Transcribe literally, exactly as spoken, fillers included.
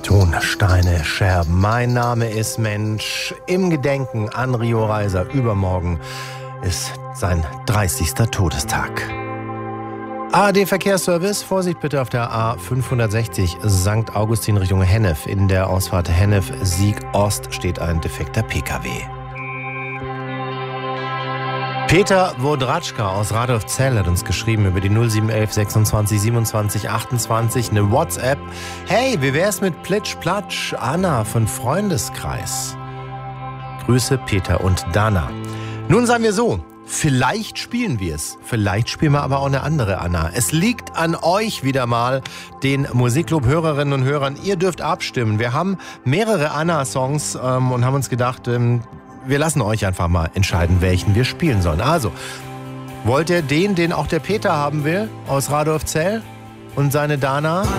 Tonsteine Scherben. Mein Name ist Mensch. Im Gedenken an Rio Reiser übermorgen ist sein dreißigster Todestag. A D Verkehrsservice, Vorsicht bitte auf der A fünfhundertsechzig Sankt Augustin Richtung Hennef. In der Ausfahrt Hennef Sieg Ost steht ein defekter P K W. Peter Wodratschka aus Radolfzell hat uns geschrieben über die null sieben eins eins sechsundzwanzig siebenundzwanzig achtundzwanzig eine WhatsApp. Hey, wie wär's mit Plitsch Platsch? Anna von Freundeskreis. Grüße Peter und Dana. Nun sagen wir so, vielleicht spielen wir es. Vielleicht spielen wir aber auch eine andere Anna. Es liegt an euch wieder mal, den Musikclub-Hörerinnen und Hörern. Ihr dürft abstimmen. Wir haben mehrere Anna-Songs ähm, und haben uns gedacht, ähm, wir lassen euch einfach mal entscheiden, welchen wir spielen sollen. Also, wollt ihr den, den auch der Peter haben will, aus Radolfzell und seine Dana?